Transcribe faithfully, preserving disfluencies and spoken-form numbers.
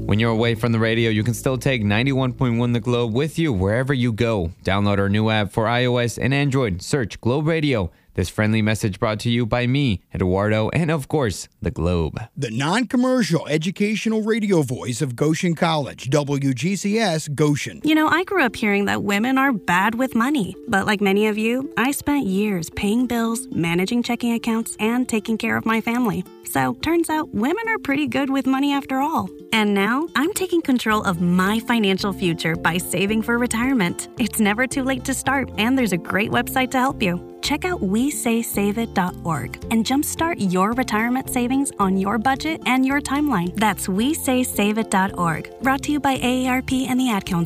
When you're away from the radio, you can still take ninety-one point one The Globe with you wherever you go. Download our new app for iOS and Android. Search Globe Radio. This friendly message brought to you by me, Eduardo, and of course, The Globe. The non-commercial educational radio voice of Goshen College, W G C S Goshen. You know, I grew up hearing that women are bad with money. But like many of you, I spent years paying bills, managing checking accounts, and taking care of my family. So turns out women are pretty good with money after all. And now I'm taking control of my financial future by saving for retirement. It's never too late to start, and there's a great website to help you. Check out we say save it dot org and jumpstart your retirement savings on your budget and your timeline. That's we say save it dot org. Brought to you by A A R P and the Ad Council.